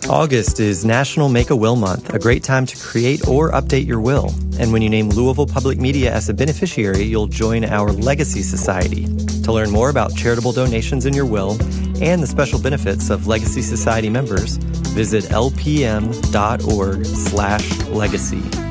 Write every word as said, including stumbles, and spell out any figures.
August is National Make-A-Will Month, a great time to create or update your will. And when you name Louisville Public Media as a beneficiary, you'll join our Legacy Society. To learn more about charitable donations in your will and the special benefits of Legacy Society members, visit lpm.org slash legacy.